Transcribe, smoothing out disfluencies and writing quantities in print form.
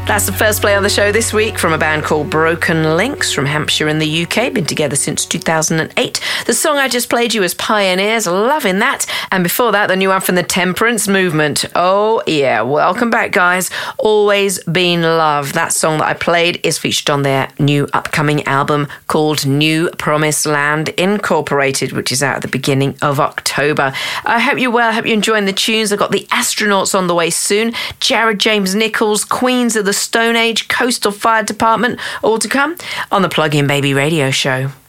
That's the first play on the show this week from a band called Broken Links from Hampshire in the UK. Been together since 2008. The song I just played you was Pioneers. Loving that. And before that, the new one from the Temperance Movement. Oh, yeah. Welcome back, guys. Always Been Love. That song that I played is featured on their new upcoming album called New Promised Land Incorporated, which is out at the beginning of October. I hope you're well. I hope you're enjoying the tunes. I've got the Astronauts on the way soon. Jared James Nichols, Queens of the Stone Age, Coastal Fire Department, all to come on the Plug In Baby radio show.